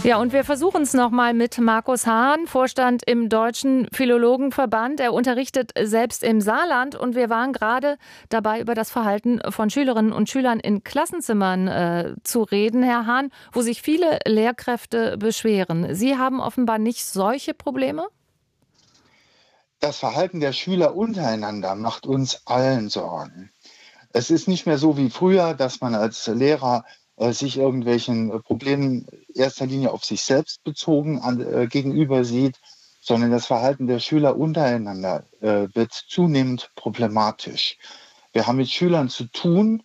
Ja, und wir versuchen es nochmal mit Markus Hahn, Vorstand im Deutschen Philologenverband. Er unterrichtet selbst im Saarland und wir waren gerade dabei, über das Verhalten von Schülerinnen und Schülern in Klassenzimmern zu reden, Herr Hahn, wo sich viele Lehrkräfte beschweren. Sie haben offenbar nicht solche Probleme? Das Verhalten der Schüler untereinander macht uns allen Sorgen. Es ist nicht mehr so wie früher, dass man als Lehrer sich irgendwelchen Problemen in erster Linie auf sich selbst bezogen gegenüber sieht, sondern das Verhalten der Schüler untereinander wird zunehmend problematisch. Wir haben mit Schülern zu tun,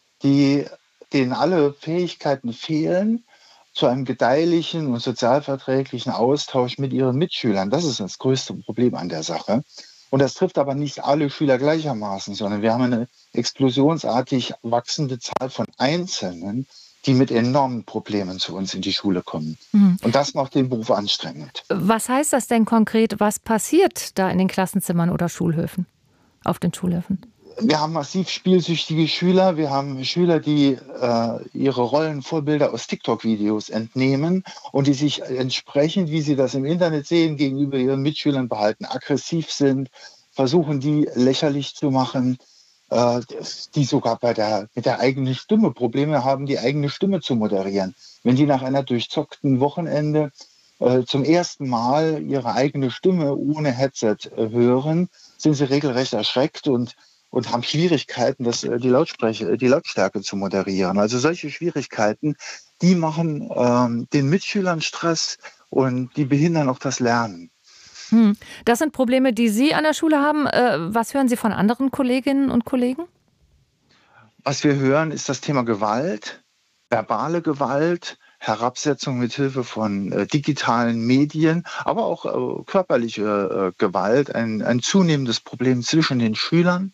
denen alle Fähigkeiten fehlen zu einem gedeihlichen und sozialverträglichen Austausch mit ihren Mitschülern. Das ist das größte Problem an der Sache. Und das trifft aber nicht alle Schüler gleichermaßen, sondern wir haben eine explosionsartig wachsende Zahl von Einzelnen, die mit enormen Problemen zu uns in die Schule kommen. Und das macht den Beruf anstrengend. Was heißt das denn konkret? Was passiert da in den Klassenzimmern oder Schulhöfen, auf den Schulhöfen? Wir haben massiv spielsüchtige Schüler. Wir haben Schüler, die ihre Rollenvorbilder aus TikTok-Videos entnehmen und die sich entsprechend, wie sie das im Internet sehen, gegenüber ihren Mitschülern behalten, aggressiv sind, versuchen, die lächerlich zu machen, die sogar mit der eigenen Stimme Probleme haben, die eigene Stimme zu moderieren. Wenn die nach einer durchzockten Wochenende zum ersten Mal ihre eigene Stimme ohne Headset hören, sind sie regelrecht erschreckt und haben Schwierigkeiten, die Lautstärke zu moderieren. Also solche Schwierigkeiten, die machen den Mitschülern Stress und die behindern auch das Lernen. Das sind Probleme, die Sie an der Schule haben. Was hören Sie von anderen Kolleginnen und Kollegen? Was wir hören, ist das Thema Gewalt, verbale Gewalt, Herabsetzung mit Hilfe von digitalen Medien, aber auch körperliche Gewalt, ein zunehmendes Problem zwischen den Schülern.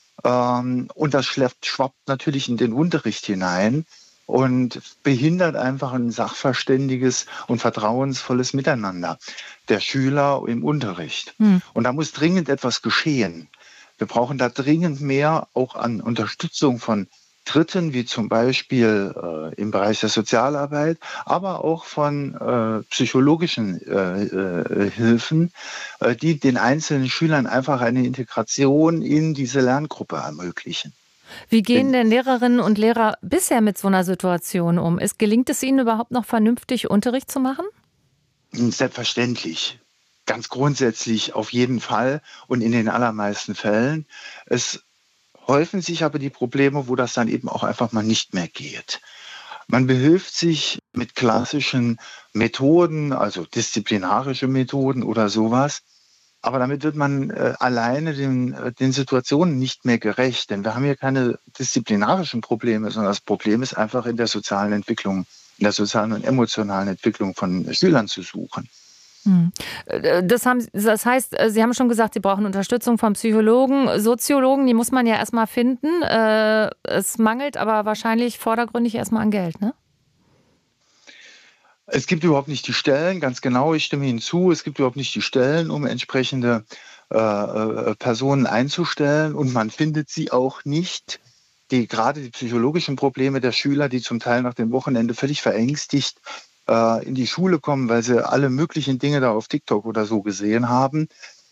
Und das schwappt natürlich in den Unterricht hinein und behindert einfach ein sachverständiges und vertrauensvolles Miteinander der Schüler im Unterricht. Und da muss dringend etwas geschehen. Wir brauchen da dringend mehr auch an Unterstützung von Dritten, wie zum Beispiel im Bereich der Sozialarbeit, aber auch von psychologischen Hilfen, die den einzelnen Schülern einfach eine Integration in diese Lerngruppe ermöglichen. Wie gehen denn Lehrerinnen und Lehrer bisher mit so einer Situation um? Gelingt es ihnen überhaupt noch vernünftig Unterricht zu machen? Selbstverständlich. Ganz grundsätzlich auf jeden Fall und in den allermeisten Fällen. Es häufen sich aber die Probleme, wo das dann eben auch einfach mal nicht mehr geht. Man behilft sich mit klassischen Methoden, also disziplinarische Methoden oder sowas. Aber damit wird man alleine den Situationen nicht mehr gerecht. Denn wir haben hier keine disziplinarischen Probleme, sondern das Problem ist einfach in der sozialen Entwicklung, in der sozialen und emotionalen Entwicklung von Schülern zu suchen. Das heißt, Sie haben schon gesagt, Sie brauchen Unterstützung von Psychologen, Soziologen, die muss man ja erstmal finden. Es mangelt aber wahrscheinlich vordergründig erstmal an Geld, ne? Es gibt überhaupt nicht die Stellen, ganz genau, ich stimme Ihnen zu, es gibt überhaupt nicht die Stellen, um entsprechende Personen einzustellen und man findet sie auch nicht. Gerade die psychologischen Probleme der Schüler, die zum Teil nach dem Wochenende völlig verängstigt in die Schule kommen, weil sie alle möglichen Dinge da auf TikTok oder so gesehen haben.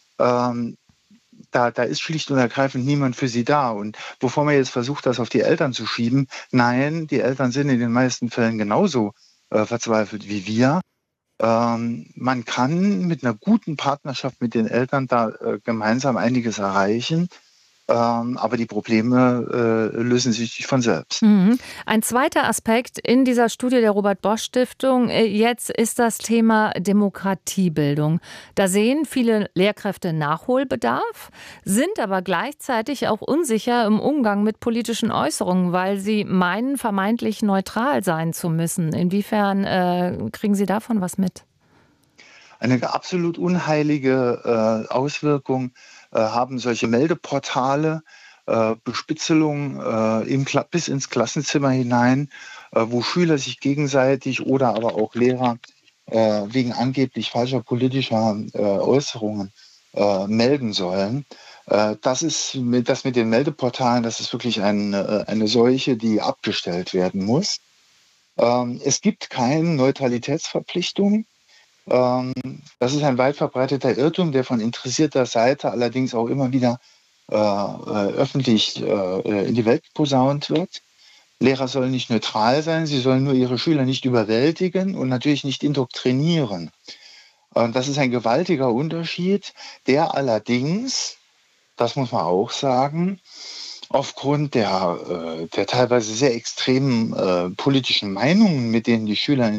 Da ist schlicht und ergreifend niemand für sie da. Und bevor man jetzt versucht, das auf die Eltern zu schieben, nein, die Eltern sind in den meisten Fällen genauso verzweifelt wie wir. Man kann mit einer guten Partnerschaft mit den Eltern da gemeinsam einiges erreichen. Aber die Probleme lösen sich nicht von selbst. Ein zweiter Aspekt in dieser Studie der Robert-Bosch-Stiftung jetzt ist das Thema Demokratiebildung. Da sehen viele Lehrkräfte Nachholbedarf, sind aber gleichzeitig auch unsicher im Umgang mit politischen Äußerungen, weil sie meinen, vermeintlich neutral sein zu müssen. Inwiefern kriegen Sie davon was mit? Eine absolut unheilige Auswirkung haben solche Meldeportale, Bespitzelung bis ins Klassenzimmer hinein, wo Schüler sich gegenseitig oder aber auch Lehrer wegen angeblich falscher politischer Äußerungen melden sollen. Das mit den Meldeportalen, das ist wirklich eine Seuche, die abgestellt werden muss. Es gibt keine Neutralitätsverpflichtung. Ähm, Das ist ein weit verbreiteter Irrtum, der von interessierter Seite allerdings auch immer wieder öffentlich in die Welt posaunt wird. Lehrer sollen nicht neutral sein, sie sollen nur ihre Schüler nicht überwältigen und natürlich nicht indoktrinieren. Das ist ein gewaltiger Unterschied, der allerdings, das muss man auch sagen, aufgrund der teilweise sehr extremen politischen Meinungen, mit denen die Schüler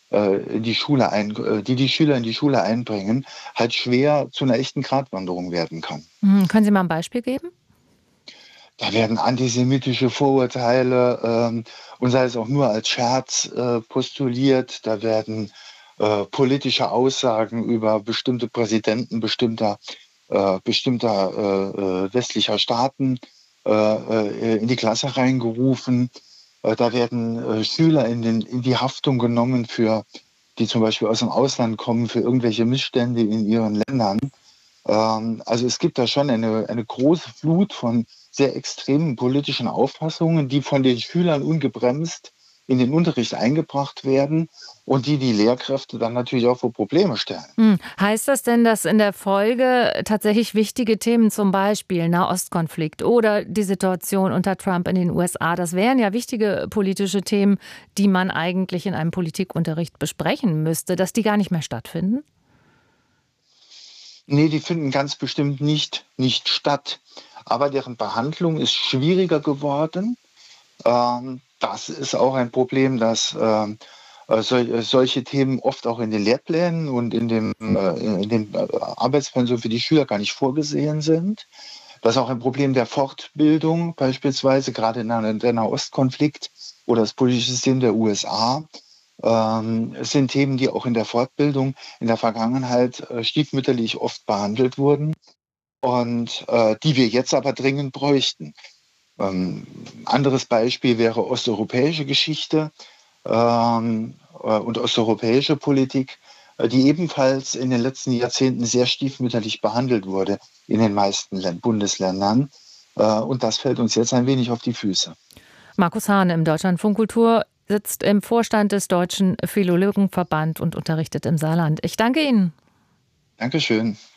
die Schüler in die Schule einbringen, halt schwer zu einer echten Gratwanderung werden kann. Können Sie mal ein Beispiel geben? Da werden antisemitische Vorurteile und sei es auch nur als Scherz postuliert. Da werden politische Aussagen über bestimmte Präsidenten bestimmter westlicher Staaten in die Klasse reingerufen. Da werden Schüler in die Haftung genommen, die zum Beispiel aus dem Ausland kommen, für irgendwelche Missstände in ihren Ländern. Also es gibt da schon eine große Flut von sehr extremen politischen Auffassungen, die von den Schülern ungebremst in den Unterricht eingebracht werden und die Lehrkräfte dann natürlich auch vor Probleme stellen. Heißt das denn, dass in der Folge tatsächlich wichtige Themen, zum Beispiel Nahostkonflikt oder die Situation unter Trump in den USA, das wären ja wichtige politische Themen, die man eigentlich in einem Politikunterricht besprechen müsste, dass die gar nicht mehr stattfinden? Nee, die finden ganz bestimmt nicht statt. Aber deren Behandlung ist schwieriger geworden. Das ist auch ein Problem, dass solche Themen oft auch in den Lehrplänen und in dem Arbeitspensum für die Schüler gar nicht vorgesehen sind. Das ist auch ein Problem der Fortbildung, beispielsweise gerade der Nahostkonflikt oder das politische System der USA. Es sind Themen, die auch in der Fortbildung in der Vergangenheit stiefmütterlich oft behandelt wurden und die wir jetzt aber dringend bräuchten. Anderes Beispiel wäre osteuropäische Geschichte und osteuropäische Politik, die ebenfalls in den letzten Jahrzehnten sehr stiefmütterlich behandelt wurde in den meisten Bundesländern. Und das fällt uns jetzt ein wenig auf die Füße. Markus Hahn im Deutschlandfunk Kultur sitzt im Vorstand des Deutschen Philologenverband und unterrichtet im Saarland. Ich danke Ihnen. Dankeschön.